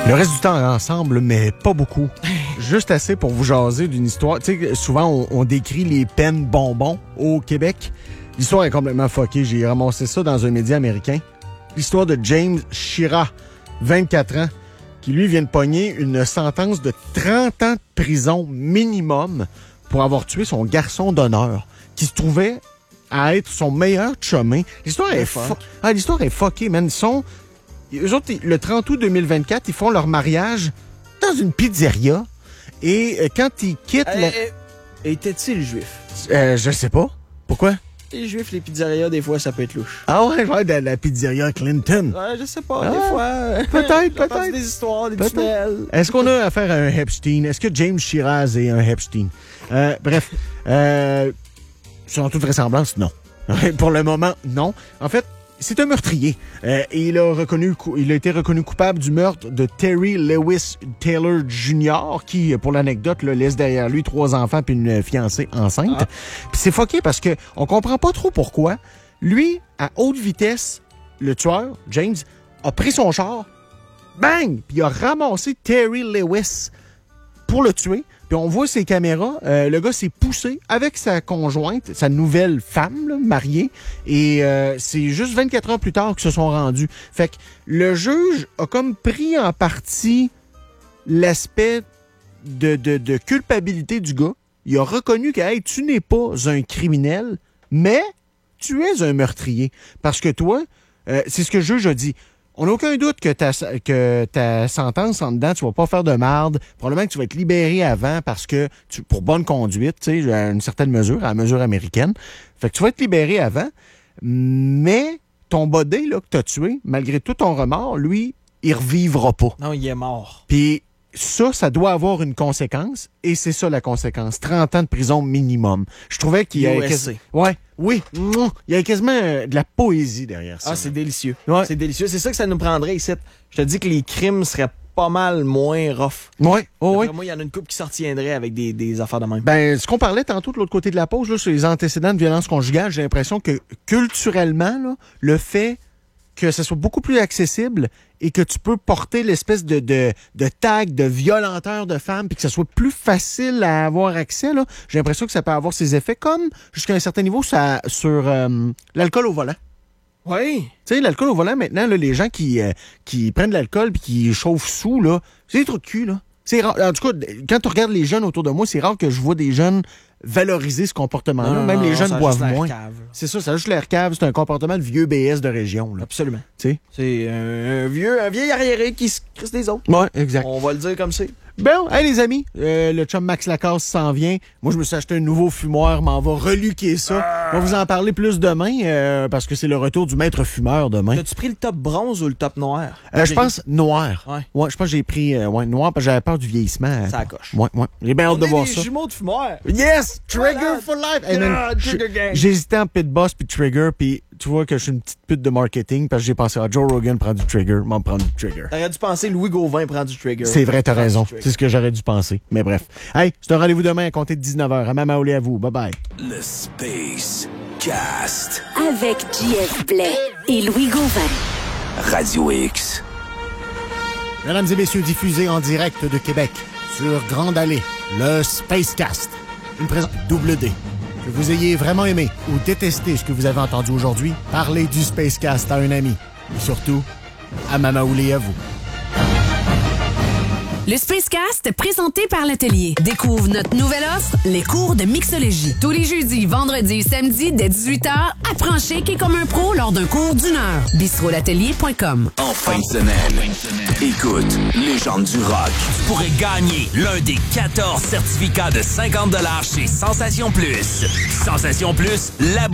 Le reste du temps ensemble, mais pas beaucoup. Juste assez pour vous jaser d'une histoire. Tu sais, souvent, on décrit les peines bonbons au Québec. L'histoire est complètement fuckée. J'ai ramassé ça dans un média américain. L'histoire de James Shira, 24 ans, qui lui vient de pogner une sentence de 30 ans de prison minimum pour avoir tué son garçon d'honneur, qui se trouvait à être son meilleur chumé. L'histoire est fuckée, man. Eux autres, le 30 août 2024, ils font leur mariage dans une pizzeria. Et quand ils quittent... Était-il juif? Je sais pas. Pourquoi? Les juifs, les pizzerias, des fois, ça peut être louche. Ah ouais, de la pizzeria Clinton. Ouais, je sais pas, des fois. Peut-être. Des histoires, des tunnels. Est-ce qu'on a affaire à un Epstein? Est-ce que James Shiraz est un Epstein? Bref, selon toute vraisemblance, non. Pour le moment, non. En fait, c'est un meurtrier. Il a été reconnu coupable du meurtre de Terry Lewis Taylor Jr., qui, pour l'anecdote, laisse derrière lui 3 enfants puis une fiancée enceinte. Puis c'est fucké parce que on comprend pas trop pourquoi. Lui, à haute vitesse, le tueur, James, a pris son char, bang! Puis il a ramassé Terry Lewis pour le tuer. Puis on voit ses caméras. Le gars s'est poussé avec sa conjointe, sa nouvelle femme, là, mariée. Et c'est juste 24 heures plus tard qu'ils se sont rendus. Fait que le juge a comme pris en partie l'aspect de culpabilité du gars. Il a reconnu que hey, tu n'es pas un criminel, mais tu es un meurtrier. Parce que toi, c'est ce que le juge a dit. On n'a aucun doute que ta sentence en dedans, tu vas pas faire de marde. Probablement que tu vas être libéré avant parce que, pour bonne conduite, tu sais, à une certaine mesure, à la mesure américaine. Fait que tu vas être libéré avant, mais ton body là, que tu as tué, malgré tout ton remords, lui, il revivra pas. Non, il est mort. Puis ça doit avoir une conséquence, et c'est ça la conséquence. 30 ans de prison minimum. Je trouvais qu'il y avait... Oui. Il y a quasiment de la poésie derrière ça. Ah, c'est délicieux. Ouais. C'est délicieux. C'est ça que ça nous prendrait ici. Je te dis que les crimes seraient pas mal moins rough. Oui. Moi, il y en a une couple qui s'en retiendrait avec des affaires de même. Ben, ce qu'on parlait tantôt de l'autre côté de la pause, là, sur les antécédents de violence conjugale, j'ai l'impression que culturellement, là, le fait que ce soit beaucoup plus accessible et que tu peux porter l'espèce de tag de violenteur de femmes puis que ce soit plus facile à avoir accès, là, j'ai l'impression que ça peut avoir ses effets comme, jusqu'à un certain niveau, ça, sur l'alcool au volant. Oui. Tu sais, l'alcool au volant, maintenant, là, les gens qui prennent de l'alcool puis qui chauffent sous, là, c'est des trous de cul, là. C'est rare. En tout cas, quand tu regardes les jeunes autour de moi, c'est rare que je vois des jeunes valoriser ce comportement-là. Même les jeunes boivent moins. C'est ça, ça a juste l'air cave. C'est un comportement de vieux BS de région. Là. Absolument. T'sais? C'est un vieil arriéré qui se crisse des autres. Ouais, exact. On va le dire comme c'est. Bon, hey les amis, le chum Max Lacasse s'en vient. Moi, je me suis acheté un nouveau fumoir, m'en va reluquer ça. On va vous en parler plus demain, parce que c'est le retour du maître fumeur demain. As-tu pris le top bronze ou le top noir? Je pense noir. Ouais, je pense que j'ai pris noir parce que j'avais peur du vieillissement. Ça coche. Ouais. J'ai bien hâte de voir ça. On est des jumeaux de fumeur. Yes! Trigger for life! Hey, man, j'hésitais en Pit Boss puis Trigger, puis tu vois que je suis une petite pute de marketing parce que j'ai pensé à Joe Rogan prend du Trigger, m'en prend du Trigger. T'aurais dû penser Louis Gauvin prend du Trigger. C'est vrai, t'as raison. C'est ce que j'aurais dû penser. Mais bref. Hey, c'est un rendez-vous demain à compter de 19h. À Mamaolé à vous. Bye-bye. Le Space Cast. Avec JF Blais et Louis Gauvin. Radio X. Mesdames et messieurs, diffusé en direct de Québec sur Grande Allée, le Space Cast. Une présence double D. Que vous ayez vraiment aimé ou détesté ce que vous avez entendu aujourd'hui, parlez du Space Cast à un ami. Et surtout, à Mamaolé à vous. Le Spacecast, présenté par l'Atelier. Découvre notre nouvelle offre, les cours de mixologie. Tous les jeudis, vendredis et samedis, dès 18h, apprends chic et comme un pro lors d'un cours d'1 heure. bistrolatelier.com. En fin de semaine, écoute, Légende du rock. Tu pourrais gagner l'un des 14 certificats de 50$ chez Sensation Plus. Sensation Plus, la